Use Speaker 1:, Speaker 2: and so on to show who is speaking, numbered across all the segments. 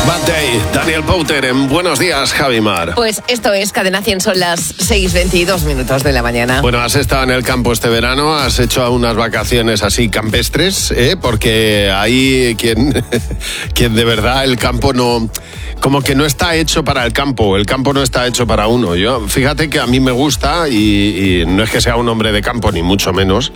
Speaker 1: Bad Day, Daniel Powter en Buenos Días, Javimar.
Speaker 2: Pues esto es Cadena 100, son las 6:22 de la mañana.
Speaker 1: Bueno, has estado en el campo este verano, has hecho unas vacaciones así campestres, porque hay quien de verdad el campo no... Como que no está hecho para el campo no está hecho para uno. Yo, fíjate que a mí me gusta y no es que sea un hombre de campo, ni mucho menos,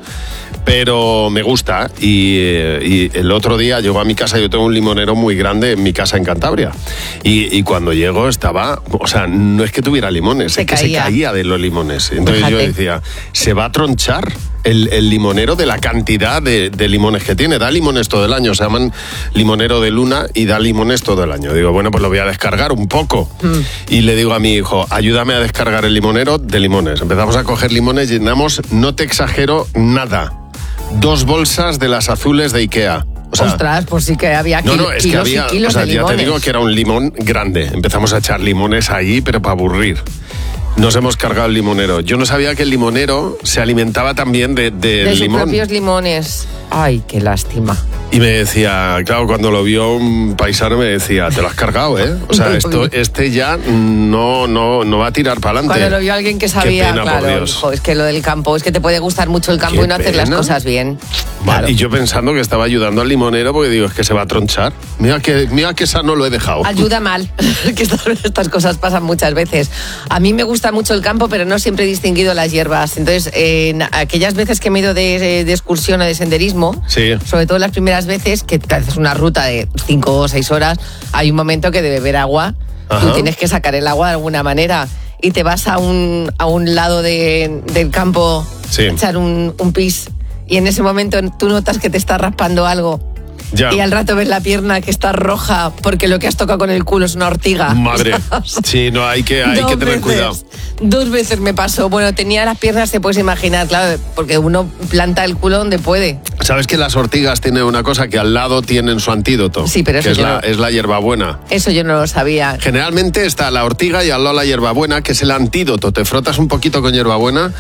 Speaker 1: pero me gusta. Y el otro día llegó a mi casa, yo tengo un limonero muy grande en mi casa en Cantabria. Y cuando llegó estaba, o sea, no es que tuviera limones, es que se caía de los limones. Entonces yo decía, se va a tronchar el limonero de la cantidad de limones que tiene. Da limones todo el año, se llaman limonero de luna y da limones todo el año. Digo, bueno, pues lo voy a descargar un poco. Y le digo a mi hijo, ayúdame a descargar el limonero de limones. Empezamos a coger limones, llenamos, no te exagero, nada. 2 bolsas de las azules de Ikea. O sea,
Speaker 2: ostras, pues sí que había kilos y kilos de limones.
Speaker 1: Ya te digo que era un limón grande. Empezamos a echar limones ahí, pero para aburrir. Nos hemos cargado el limonero. Yo no sabía que el limonero se alimentaba también de
Speaker 2: sus
Speaker 1: limón.
Speaker 2: Propios limones. Ay, qué lástima.
Speaker 1: Y me decía, claro, cuando lo vio un paisano me decía, te lo has cargado, ¿eh? O sea, este ya no va a tirar para adelante.
Speaker 2: Cuando lo vio alguien que sabía,
Speaker 1: qué pena,
Speaker 2: claro, dijo, es que lo del campo, es que te puede gustar mucho el campo y no hacer las cosas bien.
Speaker 1: Vale, claro. Y yo pensando que estaba ayudando al limonero porque digo, es que se va a tronchar. Mira que sano lo he dejado.
Speaker 2: Ayuda mal, que estas cosas pasan muchas veces. A mí me gusta mucho el campo, pero no siempre he distinguido las hierbas. Entonces, en aquellas veces que me he ido de excursión o de senderismo,
Speaker 1: sí,
Speaker 2: sobre todo las primeras veces que te haces una ruta de 5 o 6 horas, hay un momento que de beber agua, tú tienes que sacar el agua de alguna manera y te vas a un lado del campo,
Speaker 1: sí,
Speaker 2: a echar un pis y en ese momento tú notas que te está raspando algo.
Speaker 1: Ya.
Speaker 2: Y al rato ves la pierna que está roja porque lo que has tocado con el culo es una ortiga.
Speaker 1: Madre, sí, no, hay que tener cuidado.
Speaker 2: 2 veces me pasó. Bueno, tenía las piernas, te puedes imaginar, claro, porque uno planta el culo donde puede.
Speaker 1: ¿Sabes que las ortigas tienen una cosa que al lado tienen su antídoto?
Speaker 2: Sí, pero eso
Speaker 1: es la hierbabuena.
Speaker 2: Eso yo no lo sabía.
Speaker 1: Generalmente está la ortiga y al lado la hierbabuena, que es el antídoto. Te frotas un poquito con hierbabuena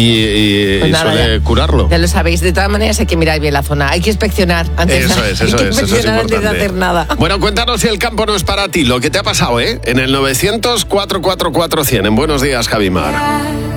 Speaker 1: y
Speaker 2: pues nada,
Speaker 1: suele curarlo.
Speaker 2: Ya lo sabéis. De todas maneras hay que mirar bien la zona. Hay que inspeccionar antes.
Speaker 1: Eso es importante.
Speaker 2: Antes de hacer nada.
Speaker 1: Bueno, cuéntanos si el campo no es para ti, lo que te ha pasado, ¿eh? En el 900 444 100. En Buenos Días, Javimar.